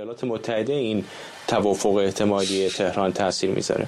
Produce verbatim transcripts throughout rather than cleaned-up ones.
ایالات متحده این توافق احتمالی تهران تاثیر میذاره؟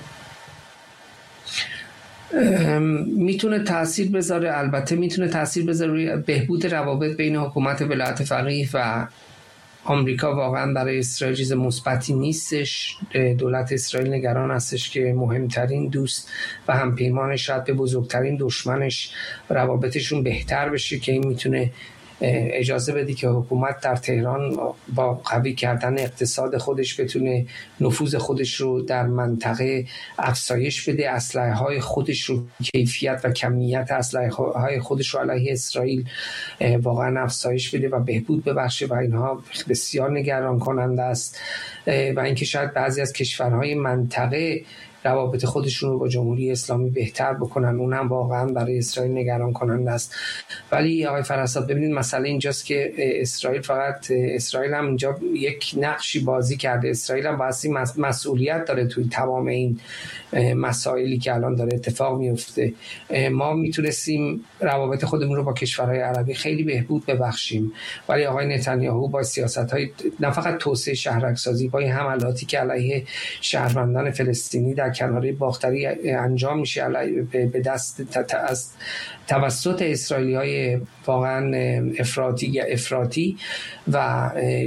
میتونه تاثیر بذاره، البته میتونه تاثیر بذاره روی بهبود روابط بین حکومت ولایت فقیه و آمریکا. واقعا برای اسرائیل چیز مثبتی نیستش. دولت اسرائیل نگران هستش که مهمترین دوست و همپیمانش شاید به بزرگترین دشمنش روابطشون بهتر بشه، که این میتونه اجازه بده که حکومت در تهران با قوی کردن اقتصاد خودش بتونه نفوذ خودش رو در منطقه افزایش بده، اسلحه های خودش رو، کیفیت و کمیت اسلحه های خودش رو علیه اسرائیل واقعا افزایش بده و بهبود ببخشه و اینها بسیار نگران کننده است. و اینکه شاید بعضی از کشورهای منطقه روابط خودشون رو با جمهوری اسلامی بهتر بکنن، اون هم واقعا برای اسرائیل نگران کننده است. ولی آقای فرستاد ببینید مسئله اینجاست که اسرائیل فقط اسرائیل هم اینجا یک نقشی بازی کرده. اسرائیل هم باعثی مسئولیت داره توی تمام این مسائلی که الان داره اتفاق میفته. ما میتونستیم روابط خودمون رو با کشورهای عربی خیلی بهبود ببخشیم، ولی آقای نتانیاهو با سیاست‌های نه فقط توسعه شهرک‌سازی، با این حملاتی که علیه شهروندان فلسطینی در کناره باختری انجام میشه به دست از توسط اسرائیلی‌های واقعا افراطی افراطی و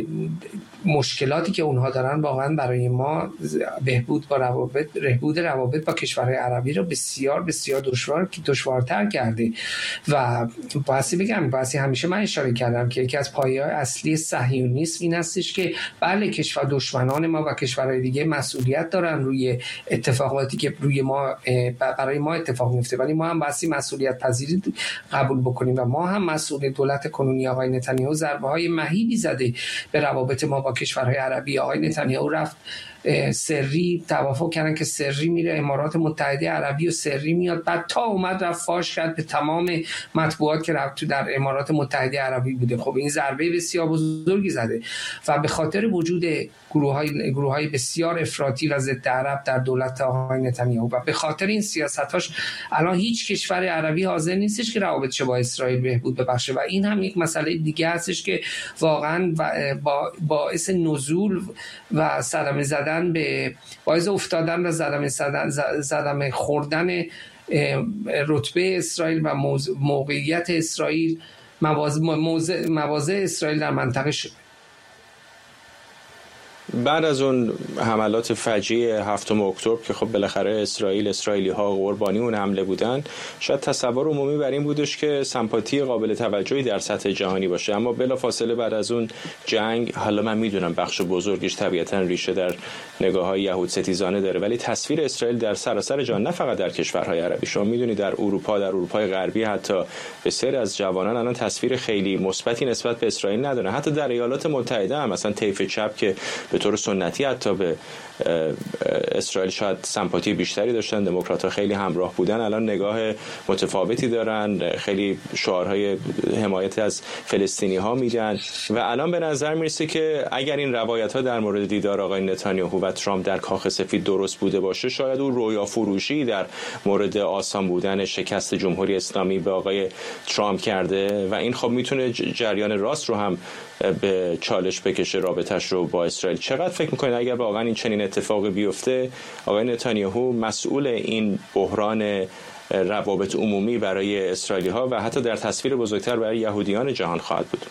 مشکلاتی که اونها دارن واقعا برای ما بهبود با روابط بهبود روابط با کشورهای عربی رو بسیار بسیار دشوار دشوارتر کرده. و باعثی بگم باعثی همیشه من اشاره کردم که یکی از پایه‌های اصلی صهیونیسم این هستش که بله کشور دشمنان ما و کشورهای دیگه مسئولیت دارن روی اتفاقاتی که روی ما برای ما اتفاق میفته، ولی ما هم باعثی مسئولیت پذیری قبول بکنیم و ما هم مسئول دولت کنونی آقای نتانیاهو ضربه‌های مهیبی زده به روابط ما با کشورهای عربی. آقای نتانیاهو رفت سری توافق کردن که سری میره امارات متحده عربی و سری میاد، بعد تا اومد رفت فاش کرد به تمام مطبوعات که رفت تو در امارات متحده عربی بوده. خب این ضربه بسیار بزرگی زده و به خاطر وجود گروه‌های گروه‌های بسیار افراطی و ضد عرب در دولت آقای نتانیاهو و به خاطر این سیاستاش الان هیچ کشور عربی حاضر نیستش که روابطش با اسرائیل بهبود ببخشه و این هم یک مسئله دیگه هستش که واقعا با باعث نزول و صدمه زدن به باعث افتادن و زدمه زدمه خوردن رتبه اسرائیل و موقعیت اسرائیل مواضع اسرائیل در منطقه شد. بعد از اون حملات فجیع هفتم اکتبر که خب بالاخره اسرائیل اسرائیلی ها قربانی اون حمله بودن، شاید تصور عمومی بر این بودش که سمپاتی قابل توجهی در سطح جهانی باشه، اما بلافاصله بعد از اون جنگ، حالا من میدونم بخش بزرگش طبیعتا ریشه در نگاه‌های یهود ستیزانه داره، ولی تصویر اسرائیل در سراسر جهان نه فقط در کشورهای عربی، شما میدونید در اروپا، در اروپای غربی حتی بسیاری از جوانان الان تصویر خیلی مثبتی نسبت به اسرائیل ندارن. حتی در ایالات متحده هم مثلا طیف چپ که به طور سنتی حتی به اسرائیل شاید سمپاتی بیشتری داشتن، دموکرات‌ها خیلی همراه بودن، الان نگاه متفاوتی دارن، خیلی شعارهای حمایت از فلسطینی‌ها میگن و الان به نظر میرسه که اگر این روایت‌ها در مورد دیدار آقای نتانیاهو و ترامپ در کاخ سفید درست بوده باشه، شاید اون رویا فروشی در مورد آسان بودن شکست جمهوری اسلامی به آقای ترامپ کرده و این خب میتونه جریان راست رو هم به چالش بکشه رابطش رو با اسرائیل. چقدر فکر میکنید اگر واقعا این چنین اتفاقی بیفته آقای نتانیاهو مسئول این بحران روابط عمومی برای اسرائیلی ها و حتی در تصویر بزرگتر برای یهودیان جهان خواهد بود؟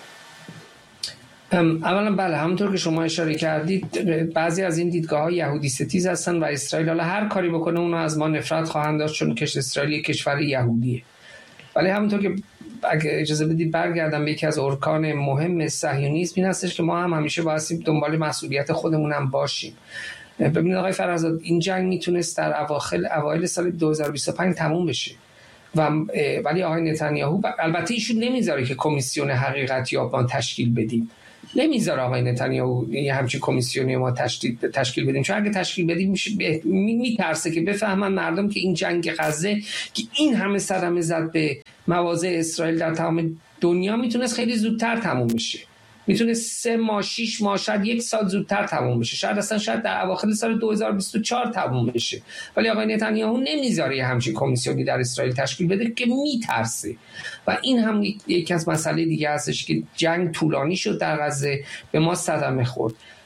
اولا بله، همونطور که شما اشاره کردید بعضی از این دیدگاه‌ها یهودی ستیز هستن و اسرائیل حالا هر کاری بکنه اونها از ما نفرت خواهند داشت چون کش اسرائیل کشور یهودیه. ولی همونطور که اگه اجازه بدید برگردم به یکی از ارکان مهم صهیونیسم این هستش که ما هم همیشه باید دنبال مسئولیت خودمون هم باشیم. ببینید آقای فرزاد، این جنگ میتونست در اواخر اوایل سال دو هزار و بیست و پنج تموم بشه و ولی آقای نتانیاهو البته ایشون نمیذاره که کمیسیون حقیقت یابان تشکیل بدیم، نمیذاره آقای نتانیاهو یه همچین کمیسیونی ما تشکیل تشکیل بدیم، چون اگه تشکیل بدیم میشه میترسه که بفهمن مردم که این جنگ غزه که این همه صدمه زد به مواضع اسرائیل در تمام دنیا میتونست خیلی زودتر تموم بشه، میتونست سه ماه شش ماه شاید یک سال زودتر تموم بشه، شاید اصلا شاید در اواخر سال دو هزار و بیست و چهار تموم بشه، ولی آقای نتانیاهو نمیذاره یه همچین کمیسیونی در اسرائیل تشکیل بده که میترسه و این هم یکی از مسائل دیگه هستش که جنگ طولانی شد در غزه، به ما صدمه خورد.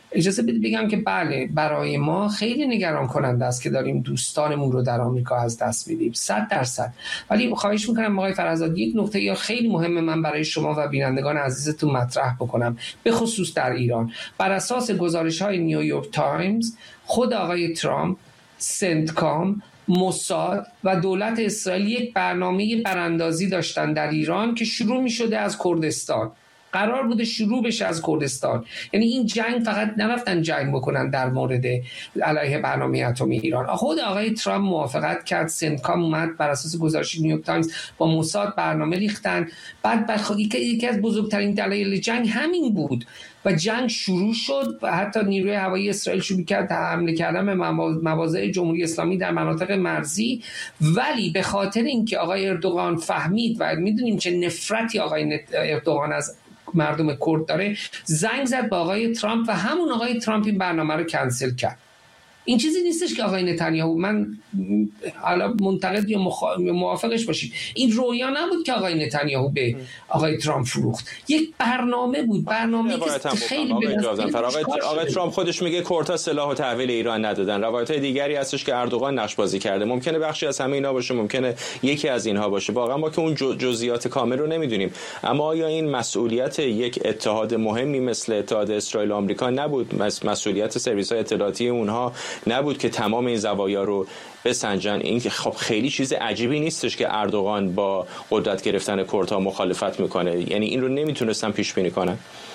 اجازه بدید بگم که بله، برای ما خیلی نگران کننده است که داریم دوستانمون رو در آمریکا از دست میدیم، صد درصد. ولی خواهش میکنم آقای فرزاد یک نکته یا خیلی مهم من برای شما و بینندگان عزیزتون مطرح بکنم، به خصوص در ایران. بر اساس گزارش‌های نیویورک تایمز، خود آقای ترامپ، سنتکام، موساد و دولت اسرائیل یک برنامه براندازی داشتن در ایران که شروع می شده از کردستان. قرار بوده شروع بشه از کردستان. یعنی این جنگ فقط نرفتن جنگ بکنن در مورد علیه برنامه اتمی ایران. خود آقای ترامپ موافقت کرد، سنتکام اومد بر اساس گزارش نیویورک تایمز با موساد برنامه ریختن. بعد بعد یکی از بزرگترین دلایل جنگ همین بود و جنگ شروع شد و حتی نیروی هوایی اسرائیل شروع کرد حمله کردن به مواضع جمهوری اسلامی در مناطق مرزی. ولی به خاطر اینکه آقای اردوغان فهمید و میدونیم چه نفرتی آقای اردوغان از مردم کرد داره، زنگ زد به آقای ترامپ و همون آقای ترامپ این برنامه رو کنسل کرد. این چیزی نیستش که آقای نتانیاهو، من حالا منتقد یا موافقش باشید، این رویا نبود که آقای نتانیاهو به آقای ترامپ فروخت، یک برنامه بود، برنامه‌ای که خیلی آقای آقای ترامپ خودش میگه کردها سلاح و تحویل ایران ندادن. روایت‌های دیگری هستش که اردوغان نقش بازی کرده. ممکنه بخشی از همه اینا باشه، ممکنه یکی از اینها باشه. واقعا ما که اون جزئیات کامل رو نمیدونیم. اما آیا این مسئولیت یک اتحاد مهمی مثل اتحاد اسرائیل و آمریکا نبود؟ مسئولیت سرویس‌های اطلاعاتی اونها نبود که تمام این زوایا رو بسنجن؟ این که خب خیلی چیز عجیبی نیستش که اردوغان با قدرت گرفتن کردها مخالفت میکنه. یعنی این رو نمیتونستن پیش بینی کنن.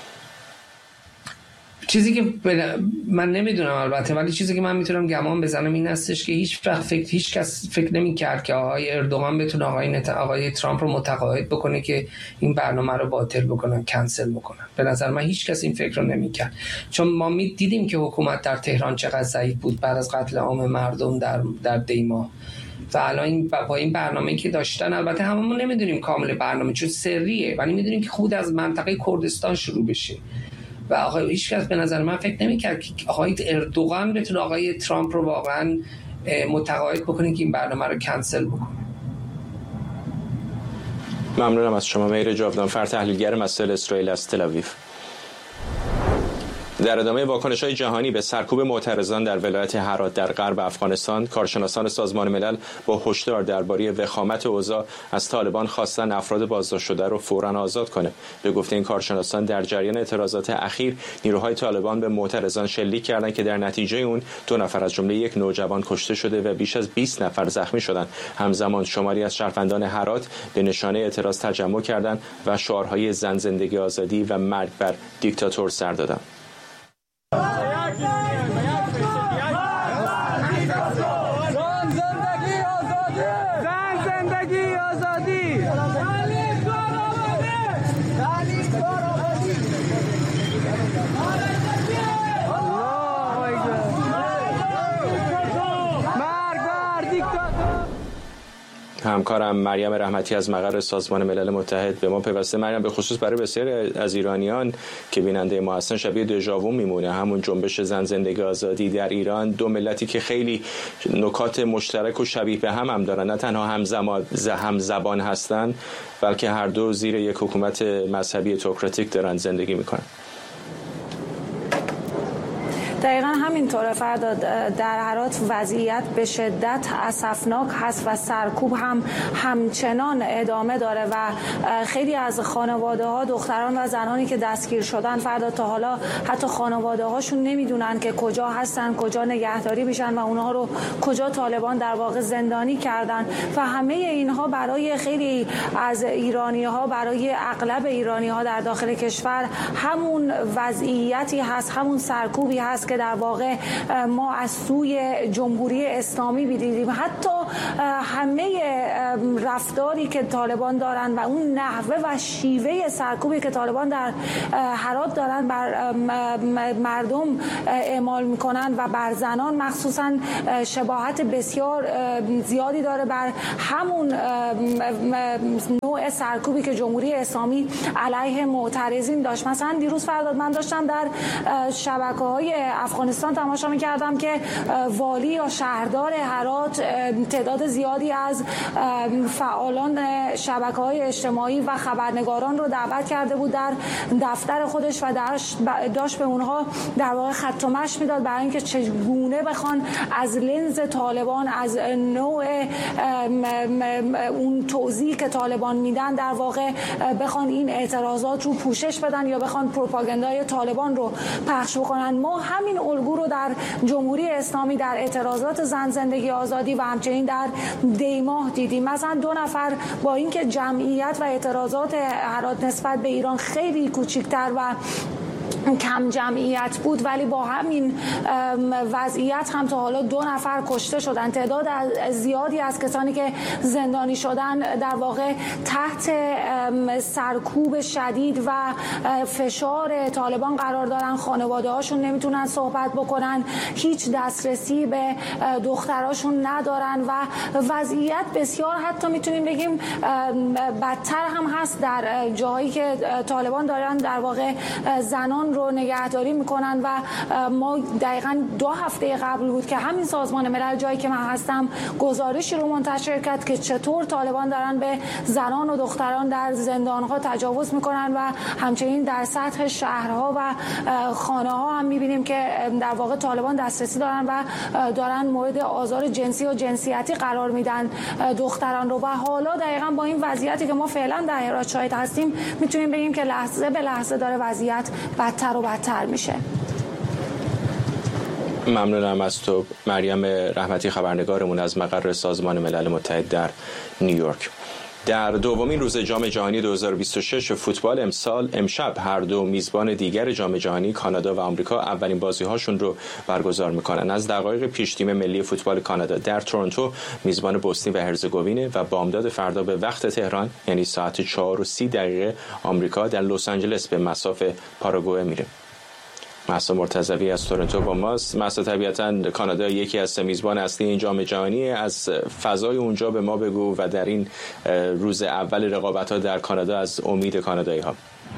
چیزی که من نمیدونم البته، ولی چیزی که من میتونم گمان بزنم این هستش که هیچ وقت فکر هیچ کس فکر نمی‌کرد که آقای اردوغان بتونه آقای نت آقای ترامپ رو متقاعد بکنه که این برنامه رو باطل بکنن، کنسل بکنن. به نظر من هیچ کس این فکر رو نمی‌کرد، چون ما دیدیم که حکومت در تهران چقدر ضعیف بود بعد از قتل عام مردم در در دیما. و الان با این برنامه‌ای که داشتن، البته هممون نمیدونیم کامل برنامه چون سریه، ولی میدونیم که خود از منطقه کردستان شروع بشه. و آقای هیچ کس به نظر من فکر نمی‌کرد که آقای اردوغان بتونه آقای ترامپ رو واقعا متقاعد بکنه که این برنامه رو کنسل بکنه. ممنونم از شما مهر جاودانفر، تحلیلگر مسائل اسرائیل از تل‌آویو. در ادامه واکنش‌های جهانی به سرکوب معترضان در ولایت هرات در غرب افغانستان، کارشناسان سازمان ملل با هشدار درباره وخامت اوضاع از طالبان خواستن افراد بازداشت شده رو فوراً آزاد کنه. به گفته این کارشناسان، در جریان اعتراضات اخیر نیروهای طالبان به معترضان شلیک کردند که در نتیجه اون دو نفر از جمله یک نوجوان کشته شده و بیش از بیست نفر زخمی شدند. همزمان شماری از شهروندان هرات به نشانه اعتراض تجمع کردند و شعارهای زن زندگی آزادی و مرگ بر دیکتاتور سر دادند. همکارم مریم رحمتی از مقر سازمان ملل متحد به ما پیوسته. مریم، به خصوص برای بسیاری از ایرانیان که بیننده ما هستن شبیه دژاوو میمونه، همون جنبش زن زندگی آزادی در ایران. دو ملتی که خیلی نکات مشترک و شبیه به هم هم دارن، نه تنها همزمان هم زبان هستن بلکه هر دو زیر یک حکومت مذهبی تئوکراتیک دارن زندگی میکنن. دقیقا همینطوره فرداد. در هرات وضعیت به شدت اسفناک هست و سرکوب هم همچنان ادامه داره و خیلی از خانواده ها، دختران و زنانی که دستگیر شدن فرداد، تا حالا حتی خانواده هاشون نمیدونن که کجا هستن، کجا نگهداری میشن و اونها رو کجا طالبان در واقع زندانی کردن. و همه اینها برای خیلی از ایرانی ها، برای اغلب ایرانی ها در داخل کشور همون وضعیتی هست، همون سرکوبی هست که در واقع ما از سوی جمهوری اسلامی دیدیم. حتی همه رفتاری که طالبان دارن و اون نحوه و شیوه سرکوبی که طالبان در هرات دارن بر مردم اعمال میکنن و بر زنان مخصوصا شباهت بسیار زیادی داره بر همون نوع سرکوبی که جمهوری اسلامی علیه معترضین داشت. مثلا دیروز فرداد من داشتم در شبکه‌های افغانستان تماشا می‌کردم که والی یا شهردار هرات تعداد زیادی از فعالان شبکه‌های اجتماعی و خبرنگاران رو دعوت کرده بود در دفتر خودش و داشت به اونها در واقع خط و مشی میداد برای اینکه چگونه بخوان از لنز طالبان، از نوع اون توضیح که طالبان میدن در واقع بخوان این اعتراضات رو پوشش بدن یا بخوان پروپاگاندای طالبان رو پخش بکنن. ما همین الگو رو در جمهوری اسلامی در اعتراضات زن، زندگی، آزادی و همچنین در دیماه دیدیم. مثلا دو نفر با اینکه جمعیت و اعتراضات هرات نسبت به ایران خیلی کوچکتر و کم جمعیت بود، ولی با همین وضعیت هم تا حالا دو نفر کشته شدن. تعداد زیادی از کسانی که زندانی شدن در واقع تحت سرکوب شدید و فشار طالبان قرار دارن. خانواده هاشون نمیتونن صحبت بکنن، هیچ دسترسی به دختراشون ندارن و وضعیت بسیار حتی میتونیم بگیم بدتر هم هست در جاهایی که طالبان دارن در واقع زنان رو نگهداری میکنن و ما دقیقاً دو هفته قبل بود که همین سازمان ملل جایی که من هستم گزارشی رو منتشر کرد که چطور طالبان دارن به زنان و دختران در زندانها تجاوز میکنن و همچنین در سطح شهرها و خانه ها هم میبینیم که در واقع طالبان دسترسی دارن و دارن مورد آزار جنسی و جنسیتی قرار میدن دختران رو. و حالا دقیقاً با این وضعیتی که ما فعلا در هرات شاهد هستیم میتونیم بگیم که لحظه به لحظه داره وضعیت بدتر و بدتر میشه. ممنونم از تو مریم رحمتی، خبرنگارمون از مقر سازمان ملل متحد در نیویورک. در دومین روز جام جهانی دو هزار و بیست و شش فوتبال امسال امشب هر دو میزبان دیگر جام جهانی کانادا و آمریکا اولین بازی‌هاشون رو برگزار می‌کنن. از دقایق پیش تیم ملی فوتبال کانادا در تورنتو میزبان بوسنی و هرزگوین و بامداد فردا به وقت تهران یعنی ساعت چهار و سی دقیقه آمریکا در لس آنجلس به مصاف پاراگوئه میره. مهسا مرتضوی از تورنتو با ماست. مهسا، طبیعتاً کانادا یکی از میزبان اصلی این جام جهانی، از فضای اونجا به ما بگو و در این روز اول رقابت‌ها در کانادا از امید کانادایی‌ها.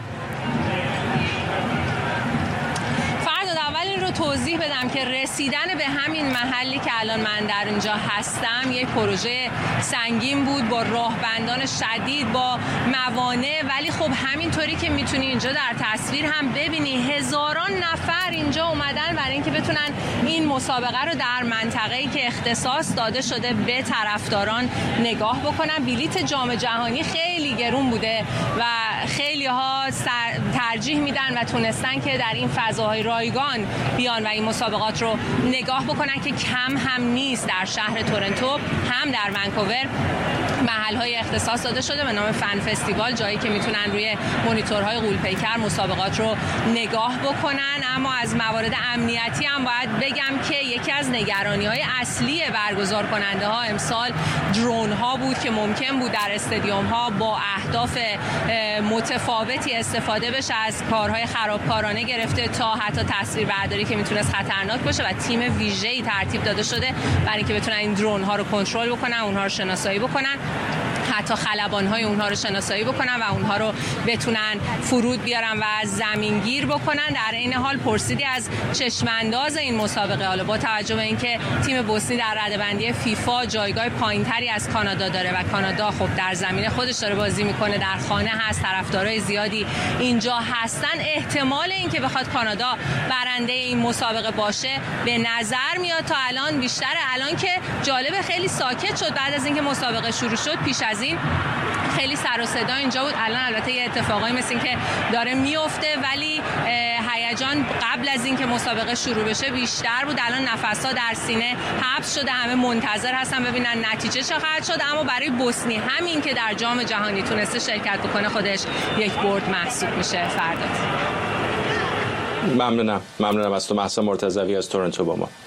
توضیح بدم که رسیدن به همین محلی که الان من در اینجا هستم یک پروژه سنگین بود با راهبندان شدید، با موانع، ولی خب همینطوری که میتونی اینجا در تصویر هم ببینی هزاران نفر اینجا اومدن برای اینکه بتونن این مسابقه رو در منطقه‌ای که اختصاص داده شده به طرفداران نگاه بکنن. بلیت جام جهانی خیلی گرون بوده و خیلی ها ترجیح میدن و تونستن که در این فضاهای رایگان بیان و این مسابقات رو نگاه بکنن که کم هم نیست. در شهر تورنتو هم در ونکوور محل‌های اختصاص داده شده به نام فن فستیوال، جایی که میتونن روی مانیتورهای غول‌پیکر مسابقات رو نگاه بکنن. اما از موارد امنیتی هم باید بگم که یکی از نگرانی‌های اصلی برگزار کننده ها امسال درون ها بود که ممکن بود در استادیوم ها با اهداف متفاوتی استفاده بشه، از کارهای خرابکارانه گرفته تا حتی تصویربرداری که میتونست خطرناک باشه و تیم ویژه‌ای ترتیب داده شده برای اینکه بتونن این درون ها رو کنترل بکنن، اونها رو شناسایی بکنن، حتی خلبان‌های اونها رو شناسایی بکنن و اونها رو بتونن فرود بیارن و زمینگیر بکنن. در این حال پرسیدی از چشمانداز این مسابقه، حالا با توجه به اینکه تیم بوسنی در رده‌بندی فیفا جایگاه پایینتری از کانادا داره و کانادا خب در زمین خودش داره بازی میکنه، در خانه هست، طرفدارای زیادی اینجا هستن، احتمال اینکه بخواد کانادا برنده این مسابقه باشه به نظر میاد تا الان بیشتره. الان که جالب خیلی ساکت شد بعد از اینکه مسابقه شروع شد، پیش از این خیلی سر و صدا اینجا بود. الان البته یه اتفاقایی مثل این که داره میفته، ولی هیجان قبل از اینکه مسابقه شروع بشه بیشتر بود. الان نفس‌ها در سینه حبس شده، همه منتظر هستن ببینن نتیجه چه خواهد شد. اما برای بوسنی همین که در جام جهانی تونسته شرکت بکنه خودش یک برد محسوب میشه. فردا ممنونم ممنونم از تو مهسا مرتضوی از تورنتو با ما.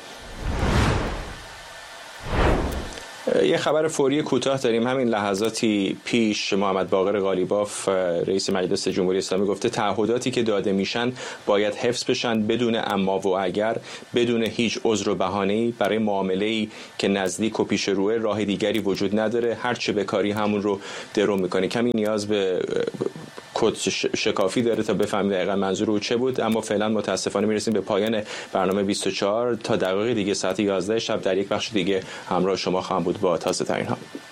یه خبر فوری کوتاه داریم. همین لحظاتی پیش محمد باقر قالیباف رئیس مجلس جمهوری اسلامی گفته تعهداتی که داده میشن باید حفظ بشن بدون اما و اگر، بدون هیچ عذر و بهانه‌ای. برای معامله‌ای که نزدیک و پیش روه راه دیگری وجود نداره، هر چه بکاری همون رو درو میکنه. کمی نیاز به کد شکافی داره تا بفهمیم دقیقاً منظور او چه بود. اما فعلا متاسفانه میرسیم به پایان برنامه بیست و چهار. تا دقایق دیگه ساعت یازده شب در یک بخش دیگه همراه شما خواهم بود با تازه ترین ها.